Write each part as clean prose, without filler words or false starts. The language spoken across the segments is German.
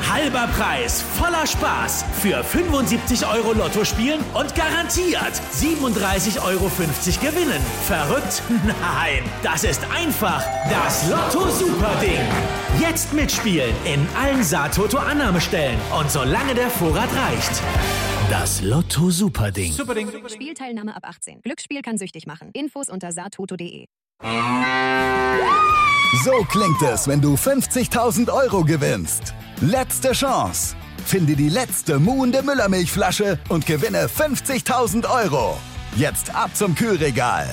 Halber Preis, voller Spaß. Für 75 € Lotto spielen und garantiert 37,50 € gewinnen. Verrückt? Nein, das ist einfach das Lotto-Super-Ding. Jetzt mitspielen in allen Sa-Toto-Annahmestellen und solange der Vorrat reicht. Das Lotto-Super-Ding. Superding. Spielteilnahme ab 18. Glücksspiel kann süchtig machen. Infos unter satoto.de. So klingt es, wenn du 50.000 € gewinnst. Letzte Chance. Finde die letzte muhende Müllermilchflasche und gewinne 50.000 €. Jetzt ab zum Kühlregal.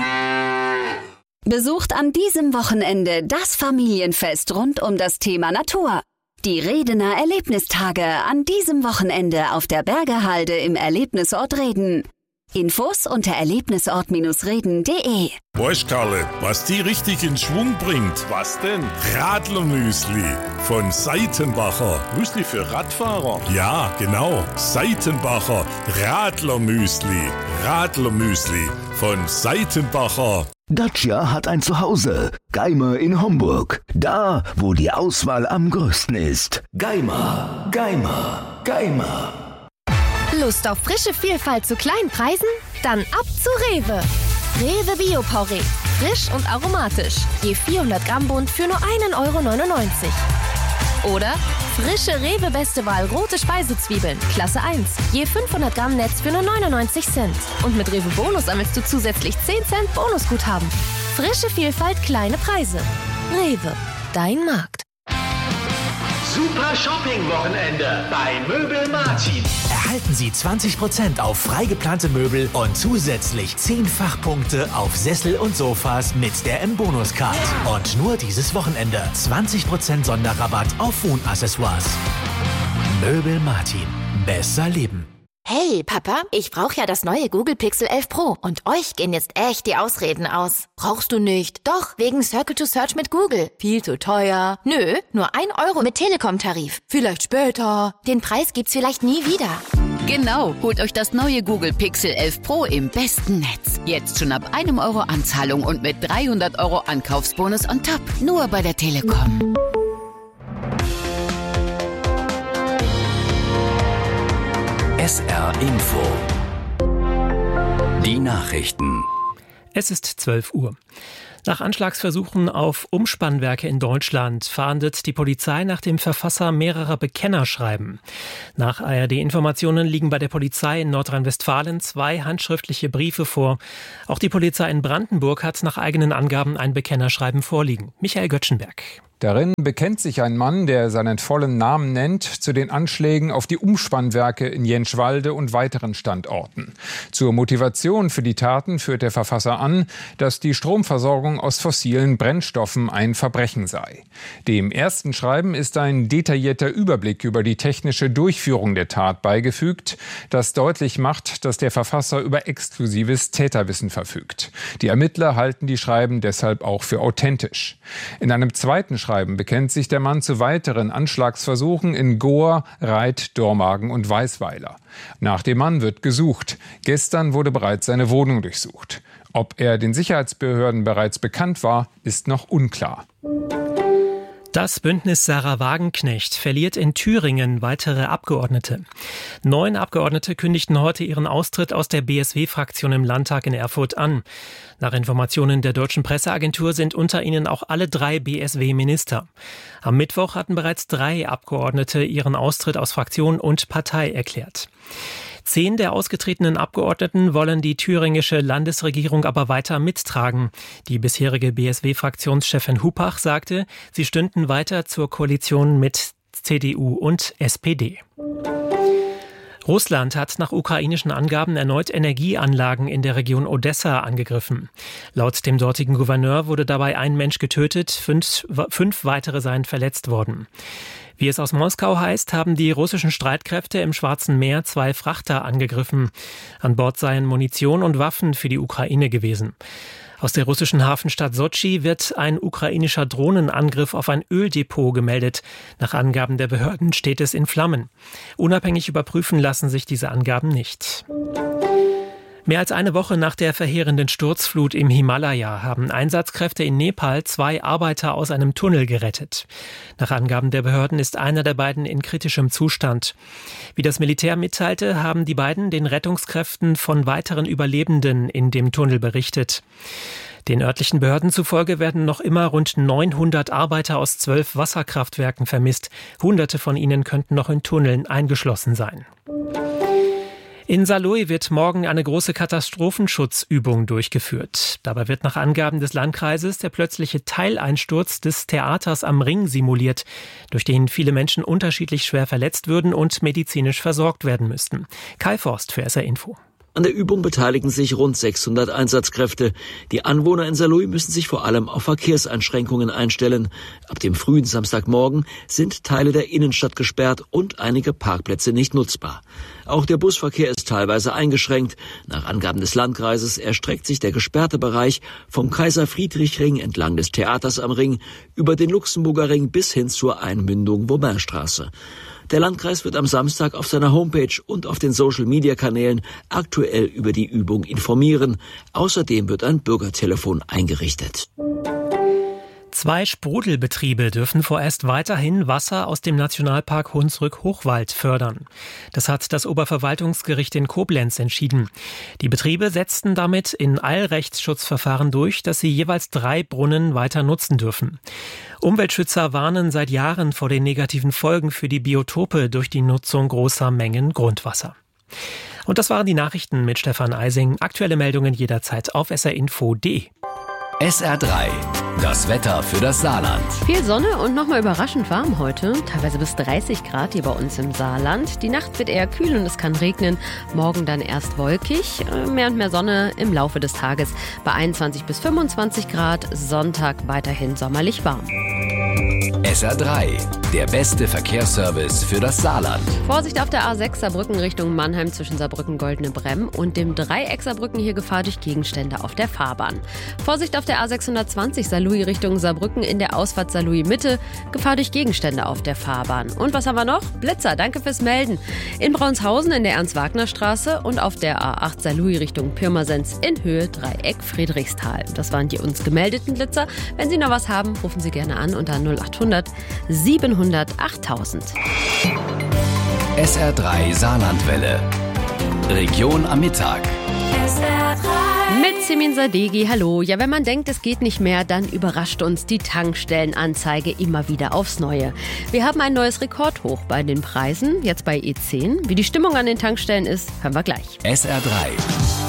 Besucht an diesem Wochenende das Familienfest rund um das Thema Natur. Die Redener Erlebnistage an diesem Wochenende auf der Bergehalde im Erlebnisort Reden. Infos unter erlebnisort-reden.de. Weißt, Karle, was die richtig in Schwung bringt? Was denn? Radlermüsli von Seitenbacher. Müsli für Radfahrer? Ja, genau. Seitenbacher Radlermüsli. Radlermüsli von Seitenbacher. Dacia hat ein Zuhause. Geimer in Homburg. Da, wo die Auswahl am größten ist. Geimer, Geimer, Geimer. Lust auf frische Vielfalt zu kleinen Preisen? Dann ab zu Rewe. Rewe Bio-Porree. Frisch und aromatisch. Je 400 Gramm Bund für nur 1,99 €. Oder frische Rewe Beste Wahl rote Speisezwiebeln. Klasse 1. Je 500 Gramm Netz für nur 99 Cent. Und mit Rewe Bonus sammelst du zusätzlich 10 Cent Bonusguthaben. Frische Vielfalt, kleine Preise. Rewe. Dein Markt. Super Shopping-Wochenende bei Möbel Martin. Erhalten Sie 20% auf freigeplante Möbel und zusätzlich 10 Fachpunkte auf Sessel und Sofas mit der M-Bonus-Card. Und nur dieses Wochenende 20% Sonderrabatt auf Wohnaccessoires. Möbel Martin. Besser leben. Hey, Papa, ich brauche ja das neue Google Pixel 11 Pro und euch gehen jetzt echt die Ausreden aus. Brauchst du nicht? Doch, wegen Circle to Search mit Google. Viel zu teuer. Nö, nur 1 € mit Telekom-Tarif. Vielleicht später. Den Preis gibt's vielleicht nie wieder. Genau, holt euch das neue Google Pixel 11 Pro im besten Netz. Jetzt schon ab 1 € Anzahlung und mit 300 € Ankaufsbonus on top. Nur bei der Telekom. SR Info. Die Nachrichten. Es ist 12 Uhr. Nach Anschlagsversuchen auf Umspannwerke in Deutschland fahndet die Polizei nach dem Verfasser mehrerer Bekennerschreiben. Nach ARD-Informationen liegen bei der Polizei in Nordrhein-Westfalen 2 handschriftliche Briefe vor. Auch die Polizei in Brandenburg hat nach eigenen Angaben ein Bekennerschreiben vorliegen. Michael Göttschenberg. Darin bekennt sich ein Mann, der seinen vollen Namen nennt, zu den Anschlägen auf die Umspannwerke in Jänschwalde und weiteren Standorten. Zur Motivation für die Taten führt der Verfasser an, dass die Stromversorgung aus fossilen Brennstoffen ein Verbrechen sei. Dem ersten Schreiben ist ein detaillierter Überblick über die technische Durchführung der Tat beigefügt, das deutlich macht, dass der Verfasser über exklusives Täterwissen verfügt. Die Ermittler halten die Schreiben deshalb auch für authentisch. In einem zweiten Schreiben bekennt sich der Mann zu weiteren Anschlagsversuchen in Goa, Reit, Dormagen und Weißweiler. Nach dem Mann wird gesucht. Gestern wurde bereits seine Wohnung durchsucht. Ob er den Sicherheitsbehörden bereits bekannt war, ist noch unklar. Das Bündnis Sarah Wagenknecht verliert in Thüringen weitere Abgeordnete. 9 Abgeordnete kündigten heute ihren Austritt aus der BSW-Fraktion im Landtag in Erfurt an. Nach Informationen der deutschen Presseagentur sind unter ihnen auch alle 3 BSW-Minister. Am Mittwoch hatten bereits 3 Abgeordnete ihren Austritt aus Fraktion und Partei erklärt. 10 der ausgetretenen Abgeordneten wollen die thüringische Landesregierung aber weiter mittragen. Die bisherige BSW-Fraktionschefin Hupach sagte, sie stünden weiter zur Koalition mit CDU und SPD. Russland hat nach ukrainischen Angaben erneut Energieanlagen in der Region Odessa angegriffen. Laut dem dortigen Gouverneur wurde dabei ein Mensch getötet, 5 weitere seien verletzt worden. Wie es aus Moskau heißt, haben die russischen Streitkräfte im Schwarzen Meer 2 Frachter angegriffen. An Bord seien Munition und Waffen für die Ukraine gewesen. Aus der russischen Hafenstadt Sotschi wird ein ukrainischer Drohnenangriff auf ein Öldepot gemeldet. Nach Angaben der Behörden steht es in Flammen. Unabhängig überprüfen lassen sich diese Angaben nicht. Mehr als eine Woche nach der verheerenden Sturzflut im Himalaya haben Einsatzkräfte in Nepal 2 Arbeiter aus einem Tunnel gerettet. Nach Angaben der Behörden ist einer der beiden in kritischem Zustand. Wie das Militär mitteilte, haben die beiden den Rettungskräften von weiteren Überlebenden in dem Tunnel berichtet. Den örtlichen Behörden zufolge werden noch immer rund 900 Arbeiter aus 12 Wasserkraftwerken vermisst. Hunderte von ihnen könnten noch in Tunneln eingeschlossen sein. In Saarlouis wird morgen eine große Katastrophenschutzübung durchgeführt. Dabei wird nach Angaben des Landkreises der plötzliche Teileinsturz des Theaters am Ring simuliert, durch den viele Menschen unterschiedlich schwer verletzt würden und medizinisch versorgt werden müssten. Kai Forst für SR Info. An der Übung beteiligen sich rund 600 Einsatzkräfte. Die Anwohner in Saarlouis müssen sich vor allem auf Verkehrseinschränkungen einstellen. Ab dem frühen Samstagmorgen sind Teile der Innenstadt gesperrt und einige Parkplätze nicht nutzbar. Auch der Busverkehr ist teilweise eingeschränkt. Nach Angaben des Landkreises erstreckt sich der gesperrte Bereich vom Kaiser-Friedrich-Ring entlang des Theaters am Ring über den Luxemburger Ring bis hin zur Einmündung Vaubanstraße. Der Landkreis wird am Samstag auf seiner Homepage und auf den Social-Media-Kanälen aktuell über die Übung informieren. Außerdem wird ein Bürgertelefon eingerichtet. 2 Sprudelbetriebe dürfen vorerst weiterhin Wasser aus dem Nationalpark Hunsrück-Hochwald fördern. Das hat das Oberverwaltungsgericht in Koblenz entschieden. Die Betriebe setzten damit in Eilrechtsschutzverfahren durch, dass sie jeweils 3 Brunnen weiter nutzen dürfen. Umweltschützer warnen seit Jahren vor den negativen Folgen für die Biotope durch die Nutzung großer Mengen Grundwasser. Und das waren die Nachrichten mit Stefan Eising. Aktuelle Meldungen jederzeit auf srinfo.de. SR3, das Wetter für das Saarland. Viel Sonne und nochmal überraschend warm heute. Teilweise bis 30 Grad hier bei uns im Saarland. Die Nacht wird eher kühl und es kann regnen. Morgen dann erst wolkig. Mehr und mehr Sonne im Laufe des Tages bei 21 bis 25 Grad. Sonntag weiterhin sommerlich warm. SR3, der beste Verkehrsservice für das Saarland. Vorsicht auf der A6 Saarbrücken Richtung Mannheim zwischen Saarbrücken-Goldene Bremm und dem Dreieck Saarbrücken, hier Gefahr durch Gegenstände auf der Fahrbahn. Vorsicht auf der A620 Saarlouis Richtung Saarbrücken in der Ausfahrt Saarlouis Mitte, Gefahr durch Gegenstände auf der Fahrbahn. Und was haben wir noch? Blitzer, danke fürs Melden. In Braunshausen in der Ernst-Wagner-Straße und auf der A8 Saarlouis Richtung Pirmasens in Höhe Dreieck Friedrichsthal. Das waren die uns gemeldeten Blitzer. Wenn Sie noch was haben, rufen Sie gerne an unter 0800 700 8000. SR3 Saarlandwelle. Region am Mittag. SR3. Mit Simin Sadeghi, hallo. Ja, wenn man denkt, es geht nicht mehr, dann überrascht uns die Tankstellenanzeige immer wieder aufs Neue. Wir haben ein neues Rekordhoch bei den Preisen, jetzt bei E10. Wie die Stimmung an den Tankstellen ist, hören wir gleich. SR3.